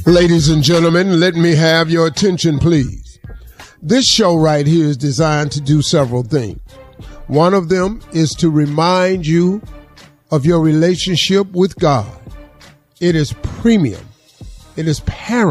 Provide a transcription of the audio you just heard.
Ladies and gentlemen, let me have your attention, please. This show right here is designed to do several things. One of them is to remind you of your relationship with God. It is premium. It is paramount.